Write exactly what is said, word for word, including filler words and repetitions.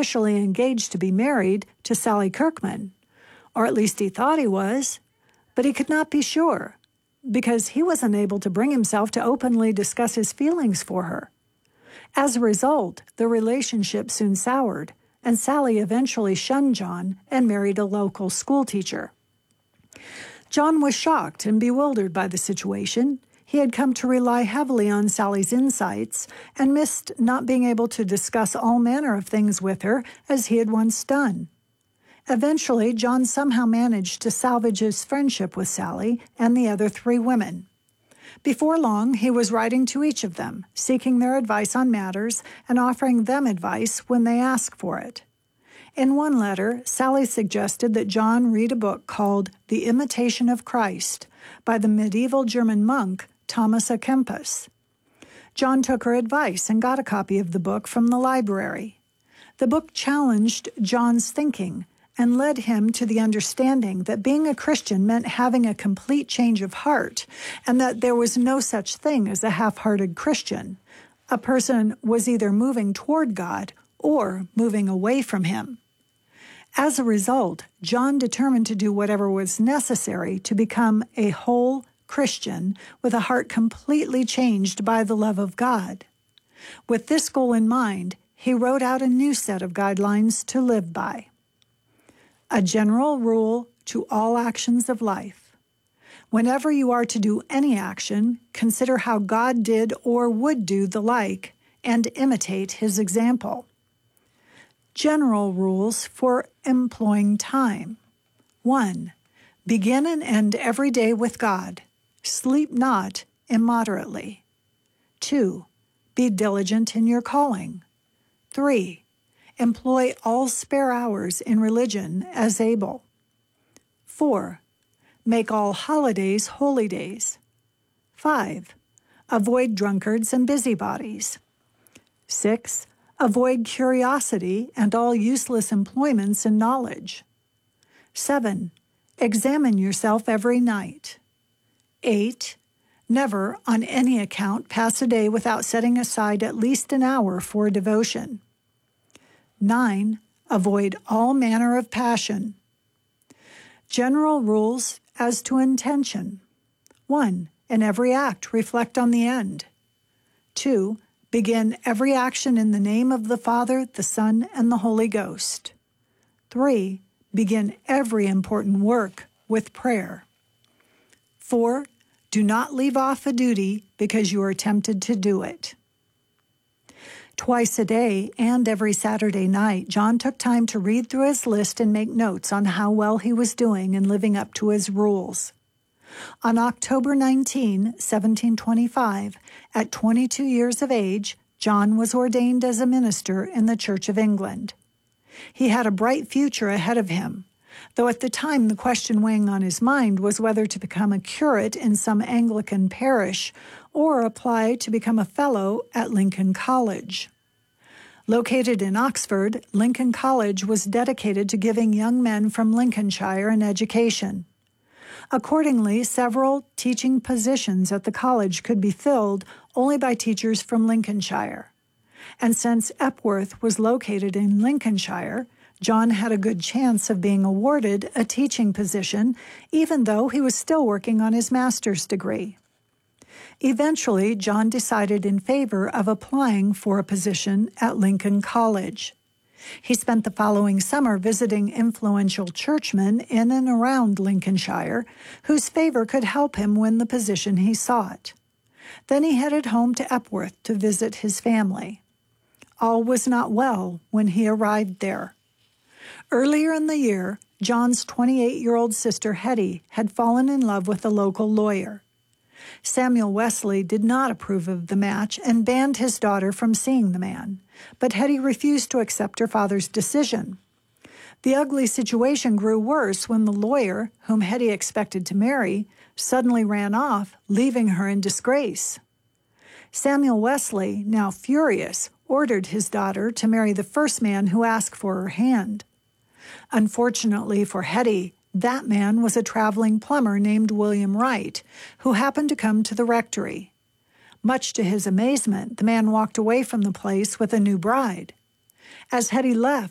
officially engaged to be married to Sally Kirkman, or at least he thought he was, but he could not be sure, because he was unable to bring himself to openly discuss his feelings for her. As a result, the relationship soon soured, and Sally eventually shunned John and married a local schoolteacher. John was shocked and bewildered by the situation. He had come to rely heavily on Sally's insights and missed not being able to discuss all manner of things with her as he had once done. Eventually, John somehow managed to salvage his friendship with Sally and the other three women. Before long, he was writing to each of them, seeking their advice on matters and offering them advice when they asked for it. In one letter, Sally suggested that John read a book called The Imitation of Christ by the medieval German monk Thomas à Kempis. John took her advice and got a copy of the book from the library. The book challenged John's thinking and led him to the understanding that being a Christian meant having a complete change of heart, and that there was no such thing as a half-hearted Christian. A person was either moving toward God or moving away from him. As a result, John determined to do whatever was necessary to become a whole Christian with a heart completely changed by the love of God. With this goal in mind, he wrote out a new set of guidelines to live by. A general rule to all actions of life. Whenever you are to do any action, consider how God did or would do the like, and imitate his example. General rules for employing time. One. Begin and end every day with God. Sleep not immoderately. Two. Be diligent in your calling. Three. Employ all spare hours in religion as able. Four. Make all holidays holy days. Five. Avoid drunkards and busybodies. Six. Avoid curiosity and all useless employments in knowledge. Seven. Examine yourself every night. Eight. Never, on any account, pass a day without setting aside at least an hour for devotion. Nine. Avoid all manner of passion. General rules as to intention. One. In every act, reflect on the end. Two. Begin every action in the name of the Father, the Son, and the Holy Ghost. Three. Begin every important work with prayer. Four. Do not leave off a duty because you are tempted to do it. Twice a day and every Saturday night, John took time to read through his list and make notes on how well he was doing in living up to his rules. On October nineteenth, seventeen twenty-five, at twenty-two years of age, John was ordained as a minister in the Church of England. He had a bright future ahead of him, though at the time the question weighing on his mind was whether to become a curate in some Anglican parish or apply to become a fellow at Lincoln College. Located in Oxford, Lincoln College was dedicated to giving young men from Lincolnshire an education. Accordingly, several teaching positions at the college could be filled only by teachers from Lincolnshire. And since Epworth was located in Lincolnshire, John had a good chance of being awarded a teaching position, even though he was still working on his master's degree. Eventually, John decided in favor of applying for a position at Lincoln College. He spent the following summer visiting influential churchmen in and around Lincolnshire, whose favor could help him win the position he sought. Then he headed home to Epworth to visit his family. All was not well when he arrived there. Earlier in the year, John's twenty-eight-year-old sister Hetty had fallen in love with a local lawyer. Samuel Wesley did not approve of the match and banned his daughter from seeing the man, but Hetty refused to accept her father's decision. The ugly situation grew worse when the lawyer, whom Hetty expected to marry, suddenly ran off, leaving her in disgrace. Samuel Wesley, now furious, ordered his daughter to marry the first man who asked for her hand. Unfortunately for Hetty, that man was a traveling plumber named William Wright, who happened to come to the rectory. Much to his amazement, the man walked away from the place with a new bride. As Hetty left,